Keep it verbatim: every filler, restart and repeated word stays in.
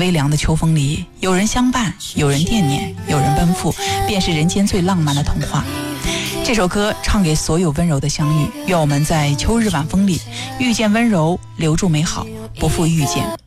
微凉的秋风里，有人相伴，有人惦念，有人奔赴，便是人间最浪漫的童话。这首歌唱给所有温柔的相遇，愿我们在秋日晚风里遇见温柔，留住美好，不负遇见。